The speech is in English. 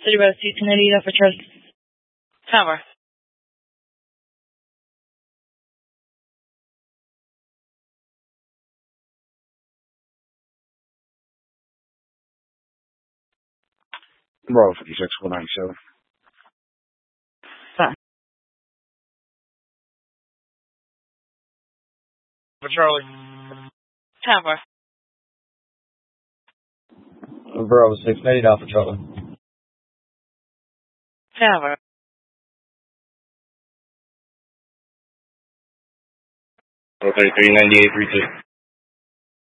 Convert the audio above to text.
City Road, 298 for Charlie. Tower. Bravo 56, 197. For Charlie. Tower. Bravo 680 Alpha Charlie. Tower. Bravo 33, 98, 32.